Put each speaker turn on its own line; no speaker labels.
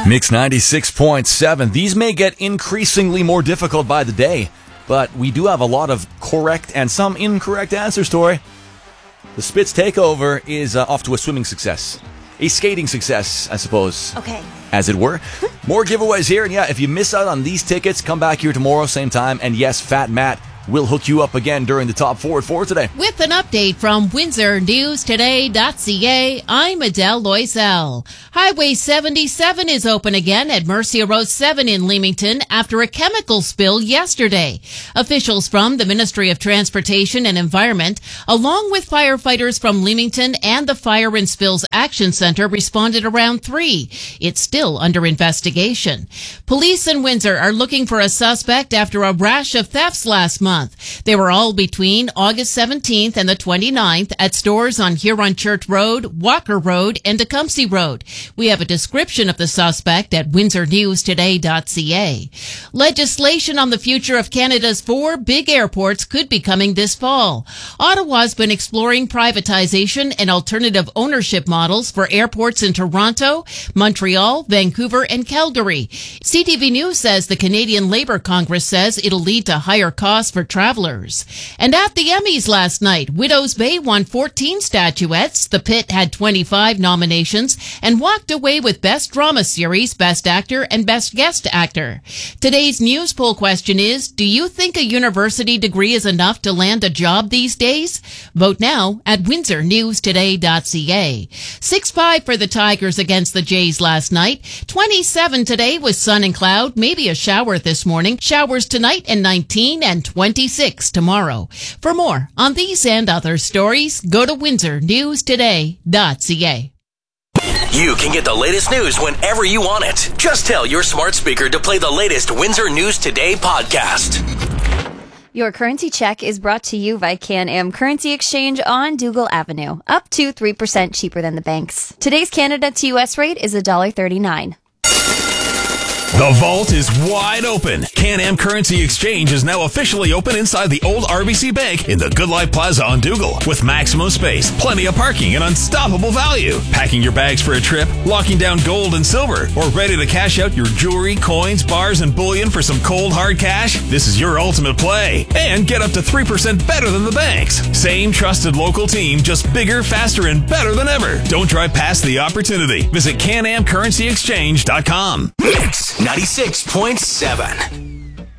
Mix 96.7. These may get increasingly more difficult by the day, but we do have a lot of correct and some incorrect answers, Tori. The Spitz Takeover is off to a swimming success. A skating success, I suppose.
Okay.
As it were. More giveaways here, and yeah, if you miss out on these tickets, come back here tomorrow, same time, and yes, Fat Matt will hook you up again during the top 4 at 4 today.
With an update from WindsorNewsToday.ca, I'm Adele Loisel. Highway 77 is open again at Mercia Road 7 in Leamington after a chemical spill yesterday. Officials from the Ministry of Transportation and Environment, along with firefighters from Leamington and the Fire and Spills Action Center, responded around 3. It's still under investigation. Police in Windsor are looking for a suspect after a rash of thefts last month. They were all between August 17th and the 29th at stores on Huron Church Road, Walker Road, and Tecumseh Road. We have a description of the suspect at WindsorNewsToday.ca. Legislation on the future of Canada's 4 big airports could be coming this fall. Ottawa's been exploring privatization and alternative ownership models for airports in Toronto, Montreal, Vancouver, and Calgary. CTV News says the Canadian Labour Congress says it'll lead to higher costs for travelers. And at the Emmys last night, Widows Bay won 14 statuettes. The Pit had 25 nominations and walked away with Best Drama Series, Best Actor, and Best Guest Actor. Today's news poll question is, do you think a university degree is enough to land a job these days? Vote now at WindsorNewsToday.ca. 6-5 for the Tigers against the Jays last night. 27 today with sun and cloud, maybe a shower this morning. Showers tonight and 19 and 26 tomorrow. For more on these and other stories, go to WindsorNewsToday.ca.
You can get the latest news whenever you want it. Just tell your smart speaker to play the latest Windsor News Today podcast.
Your currency check is brought to you by Can-Am Currency Exchange on Dougal Avenue. Up to 3% cheaper than the banks. Today's Canada to US rate is $1.39.
The vault is wide open. Can-Am Currency Exchange is now officially open inside the old RBC Bank in the Good Life Plaza on Dougal. With maximum space, plenty of parking, and unstoppable value. Packing your bags for a trip, locking down gold and silver, or ready to cash out your jewelry, coins, bars, and bullion for some cold, hard cash? This is your ultimate play. And get up to 3% better than the banks. Same trusted local team, just bigger, faster, and better than ever. Don't drive past the opportunity. Visit CanAmCurrencyExchange.com.
Mix 96.7.